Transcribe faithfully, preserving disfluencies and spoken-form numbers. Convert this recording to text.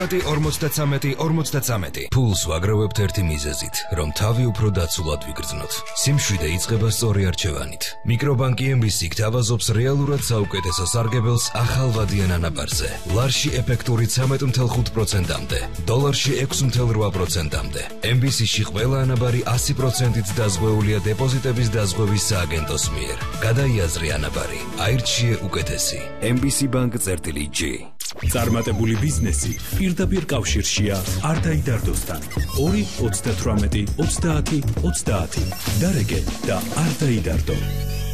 ორმოცდათრამეტი ორმოცდათრამეტი ფულს ვაგროვებთ ერთი მიზეზით, რომ თავი უფრო დაცულად ვიგრძნოთ. სიმშვიდე იწყება სწორი არჩევანით. მიკრობანკი ემ ბი სი გთავაზობს რეალურად საუკეთესო სარგებელს ახალვადიან ანაბარზე. ლარში ეფექტური ცამეტ ათი ხუთი პროცენტამდე, დოლარში ექვსი ათი ორი პროცენტამდე. ემ ბი სი-ში ყველა ანაბარი ასი პროცენტით დაზღვეულია დეპოზიტების დაზღვევის სააგენტოს მიერ. გადაიაზრე ანაბარი, აირჩიე უკეთესი. ემ ბი სი Bank წერტილი ჯი. წარმატებული ბიზნესი პირდაპირ კავშირშია არ დაიდარდოსთან. ორი ოცდათვრამეტი ოცდაათი ოცდაათი. დარეგე და არ დაიდარდო.